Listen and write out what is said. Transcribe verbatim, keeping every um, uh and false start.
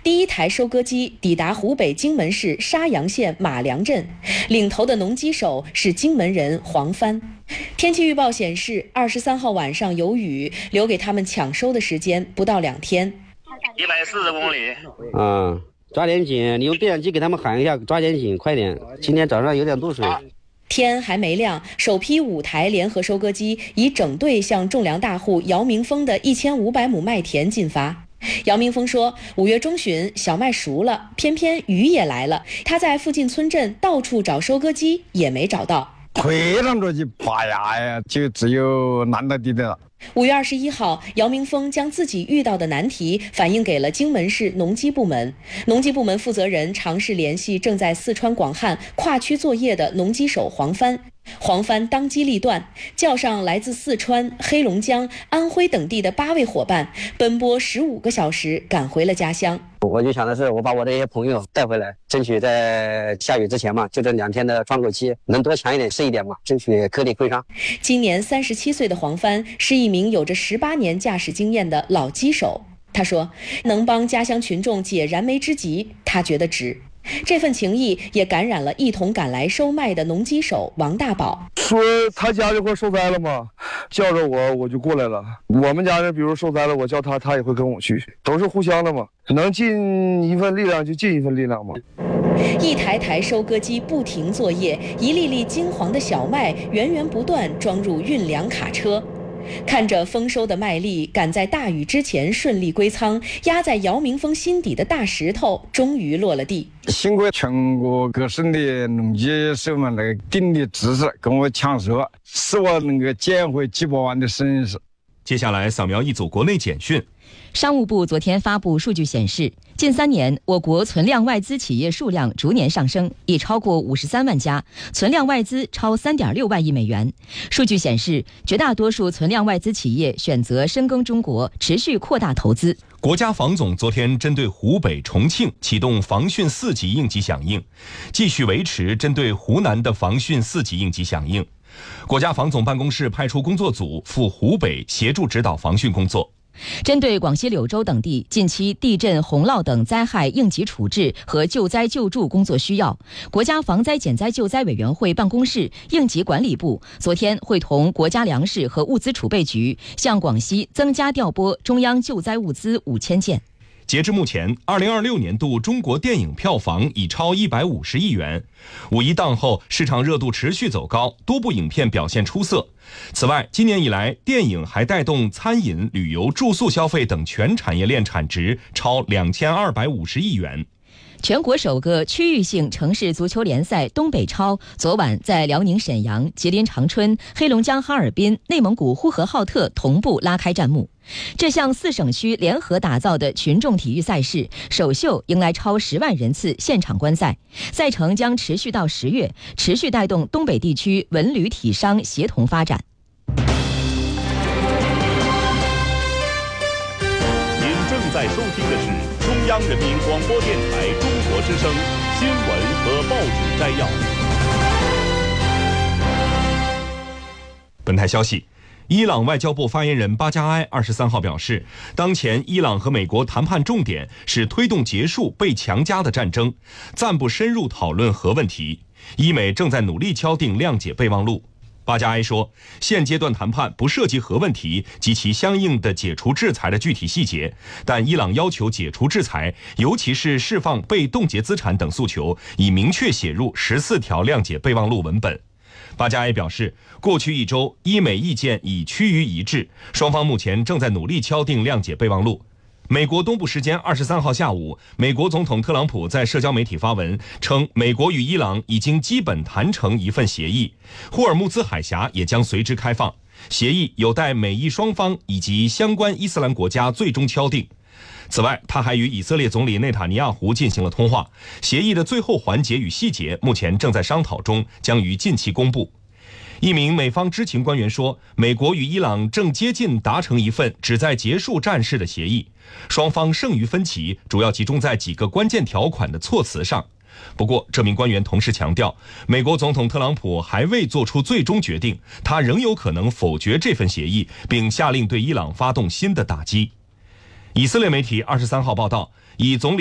第一台收割机抵达湖北荆门市沙洋县马良镇，领头的农机手是荆门人黄帆。天气预报显示，二十三号晚上有雨，留给他们抢收的时间不到两天。 一百四十公里。 嗯，抓点紧，你用电视机给他们喊一下，抓点紧，快点。今天早上有点露水。 天还没亮，首批五台联合收割机已整队向种粮大户姚明峰的一千五百亩麦田进发。姚明峰说，五月中旬小麦熟了，偏偏雨也来了，他在附近村镇到处找收割机也没找到。 推上着去拔牙呀，就只有难得地的。 五月二十一号，姚明峰将自己遇到的难题反映给了荆门市农机部门。农机部门负责人尝试联系正在四川广汉跨区作业的农机手黄帆，黄帆当机立断，叫上来自四川、黑龙江、安徽等地的八位伙伴，奔波十五个小时赶回了家乡。 我就想的是，我把我的一些朋友带回来，争取在下雨之前嘛，就这两天的窗口期，能多强一点是一点嘛，争取颗粒归商。 今年三十七岁的黄帆是一名有着十八年驾驶经验的老机手。他说，能帮家乡群众解燃眉之急，他觉得值。这份情谊也感染了一同赶来收麦的农机手王大宝。 说他家这块受灾了嘛，叫着我我就过来了。我们家人比如受灾了，我叫他，他也会跟我去，都是互相的嘛，能尽一份力量就尽一份力量嘛。 一台台收割机不停作业，一粒粒金黄的小麦源源不断装入运粮卡车。看着丰收的麦粒赶在大雨之前顺利归仓，压在姚明峰心底的大石头终于落了地。 幸亏全国各省的农机手们那个鼎力支持，跟我抢收，使我能够捡回几百万的损失。 接下来扫描一组国内简讯。 商务部昨天发布数据显示，近三年我国存量外资企业数量逐年上升，已超过五十三万家，存量外资超 三点六万亿美元。数据显示，绝大多数存量外资企业选择深耕中国，持续扩大投资。 国家防总昨天针对湖北、重庆启动防汛四级应急响应，继续维持针对湖南的防汛四级应急响应。国家防总办公室派出工作组赴湖北协助指导防汛工作。 针对广西柳州等地近期地震、洪涝等灾害应急处置和救灾救助工作需要，国家防灾减灾救灾委员会办公室应急管理部昨天会同国家粮食和物资储备局向广西增加调拨中央救灾物资五千件。 截至目前，二零二六年度中国电影票房已超一百五十亿元。五一档后，市场热度持续走高，多部影片表现出色。此外，今年以来，电影还带动餐饮、旅游、住宿消费等全产业链产值超两千二百五十亿元。 全国首个区域性城市足球联赛东北超昨晚在辽宁沈阳、吉林长春、黑龙江哈尔滨、内蒙古呼和浩特同步拉开战幕。这项四省区联合打造的群众体育赛事首秀迎来超十万人次现场观赛，赛程将持续到十月，持续带动东北地区文旅体商协同发展。 您正在收听的是中央人民广播电台中国之声新闻和报纸摘要。 本台消息，伊朗外交部发言人巴加埃二十三号表示，当前伊朗和美国谈判重点是推动结束被强加的战争，暂不深入讨论核问题。伊美正在努力敲定谅解备忘录。巴加埃说，现阶段谈判不涉及核问题及其相应的解除制裁的具体细节，但伊朗要求解除制裁，尤其是释放被冻结资产等诉求，已明确写入十四条谅解备忘录文本。巴加埃表示，过去一周，伊美意见已趋于一致，双方目前正在努力敲定谅解备忘录。美国东部时间二十三号下午，美国总统特朗普在社交媒体发文称，美国与伊朗已经基本谈成一份协议，霍尔木兹海峡也将随之开放，协议有待美伊双方以及相关伊斯兰国家最终敲定。此外，他还与以色列总理内塔尼亚胡进行了通话，协议的最后环节与细节目前正在商讨中，将于近期公布。一名美方知情官员说，美国与伊朗正接近达成一份旨在结束战事的协议，双方剩余分歧主要集中在几个关键条款的措辞上。不过，这名官员同时强调，美国总统特朗普还未做出最终决定，他仍有可能否决这份协议，并下令对伊朗发动新的打击。以色列媒体二十三号报道，以总理